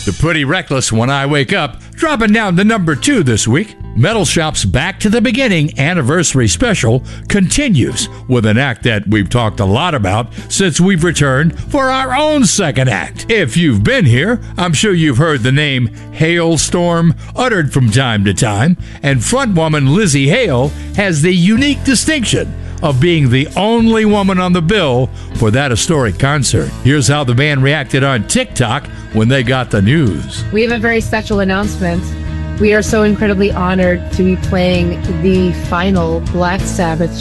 to Pretty Reckless When I Wake Up, dropping down to number 2 this week. Metal Shop's Back to the Beginning anniversary special continues with an act that we've talked a lot about since we've returned for our own second act. If you've been here, I'm sure you've heard the name Halestorm uttered from time to time, and frontwoman Lizzie Hale has the unique distinction of being the only woman on the bill for that historic concert. Here's how the band reacted on TikTok when they got the news. We have a very special announcement. We are so incredibly honored to be playing the final Black Sabbath